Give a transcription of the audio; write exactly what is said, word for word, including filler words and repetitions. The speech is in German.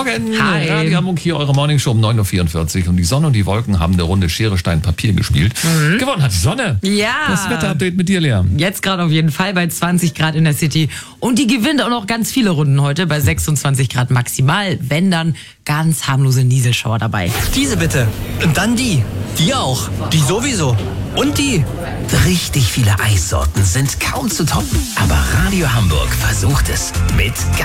Morgen. Hi. Radio Hamburg hier, eure Morningshow um neun Uhr vierundvierzig. Und die Sonne und die Wolken haben eine Runde Schere, Stein, Papier gespielt. Mhm. Gewonnen hat die Sonne. Ja. Das Wetterupdate mit dir, Lea. Jetzt gerade auf jeden Fall bei zwanzig Grad in der City. Und die gewinnt auch noch ganz viele Runden heute bei sechsundzwanzig Grad maximal. Wenn dann ganz harmlose Nieselschauer dabei. Diese bitte. Und dann die. Die auch. Die sowieso. Und die. Richtig viele Eissorten sind kaum zu toppen. Aber Radio Hamburg versucht es mit